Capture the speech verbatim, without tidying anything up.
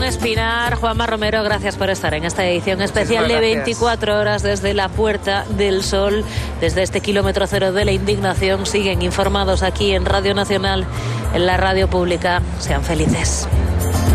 Ivonne Espinar, Juanma Romero, gracias por estar en esta edición especial de veinticuatro horas desde la Puerta del Sol, desde este kilómetro cero de la indignación. Siguen informados aquí en Radio Nacional, en la radio pública. Sean felices.